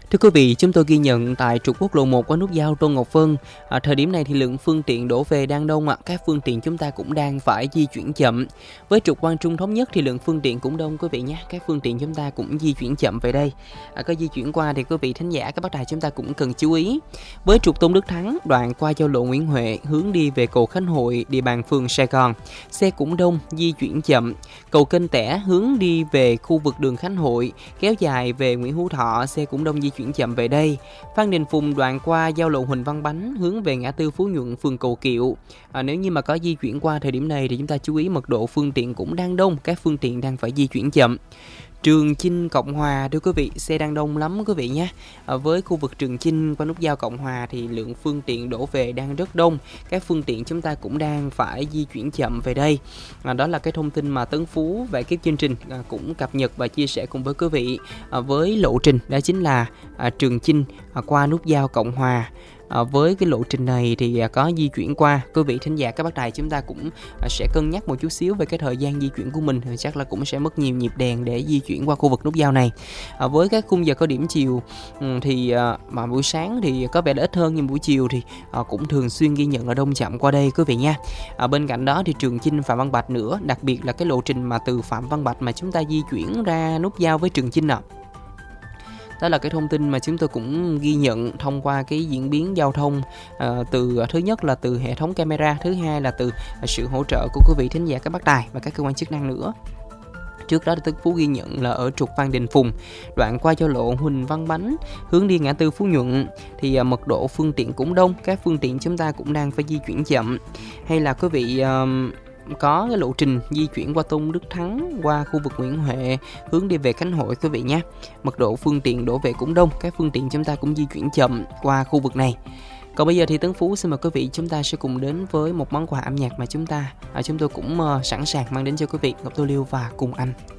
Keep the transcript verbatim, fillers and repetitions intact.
Thưa quý vị, chúng tôi ghi nhận tại trục quốc lộ một qua nút giao Tôn Ngọc Vân, à, thời điểm này thì lượng phương tiện đổ về đang đông ạ. À. Các phương tiện chúng ta cũng đang phải di chuyển chậm. Với trục Quang Trung Thống Nhất thì lượng phương tiện cũng đông quý vị nhé. Các phương tiện chúng ta cũng di chuyển chậm về đây. À, có di chuyển qua thì quý vị thính giả các bác đài chúng ta cũng cần chú ý. Với trục Tôn Đức Thắng đoạn qua giao lộ Nguyễn Huệ hướng đi về cầu Khánh Hội địa bàn phường Sài Gòn, xe cũng đông, di chuyển chậm. Cầu Kênh Tẻ hướng đi về khu vực đường Khánh Hội kéo dài về Nguyễn Hữu Thọ, xe cũng đông, di chuyển chậm về đây. Phan Đình Phùng đoạn qua giao lộ Huỳnh Văn Bánh hướng về ngã tư Phú Nhuận phường Cầu Kiệu. À, nếu như mà có di chuyển qua thời điểm này thì chúng ta chú ý mật độ phương tiện cũng đang đông, các phương tiện đang phải di chuyển chậm. Trường Chinh Cộng Hòa thưa quý vị, xe đang đông lắm quý vị nhé. À, với khu vực Trường Chinh qua nút giao Cộng Hòa thì lượng phương tiện đổ về đang rất đông. Các phương tiện chúng ta cũng đang phải di chuyển chậm về đây. À, đó là cái thông tin mà Tấn Phú và ekip chương trình à, cũng cập nhật và chia sẻ cùng với quý vị. À, với lộ trình đó chính là à, Trường Chinh à, qua nút giao Cộng Hòa. À, với cái lộ trình này thì à, có di chuyển qua, quý vị thính giả các bác đài chúng ta cũng à, sẽ cân nhắc một chút xíu về cái thời gian di chuyển của mình, thì chắc là cũng sẽ mất nhiều nhịp đèn để di chuyển qua khu vực nút giao này. À, với các khung giờ có điểm chiều um, thì à, mà buổi sáng thì có vẻ đã ít hơn, nhưng buổi chiều thì à, cũng thường xuyên ghi nhận ở đông chậm qua đây quý vị nha. À, bên cạnh đó thì Trường Chinh Phạm Văn Bạch nữa, đặc biệt là cái lộ trình mà từ Phạm Văn Bạch mà chúng ta di chuyển ra nút giao với Trường Chinh ạ. À. Đó là cái thông tin mà chúng tôi cũng ghi nhận thông qua cái diễn biến giao thông, à, từ thứ nhất là từ hệ thống camera, thứ hai là từ sự hỗ trợ của quý vị thính giả các bác đài và các cơ quan chức năng nữa. Trước đó Tấn Phú ghi nhận là ở trục Phan Đình Phùng đoạn qua giao lộ Huỳnh Văn Bánh hướng đi ngã tư Phú Nhuận thì à, mật độ phương tiện cũng đông, các phương tiện chúng ta cũng đang phải di chuyển chậm. Hay là quý vị à, có cái lộ trình di chuyển qua Tôn Đức Thắng qua khu vực Nguyễn Huệ hướng đi về Khánh Hội quý vị nhé. Mật độ phương tiện đổ về cũng đông, các phương tiện chúng ta cũng di chuyển chậm qua khu vực này. Còn bây giờ thì Tấn Phú xin mời quý vị chúng ta sẽ cùng đến với một món quà âm nhạc mà chúng ta à, chúng tôi cũng uh, sẵn sàng mang đến cho quý vị, Ngọc Tô Liêu và Cùng Anh.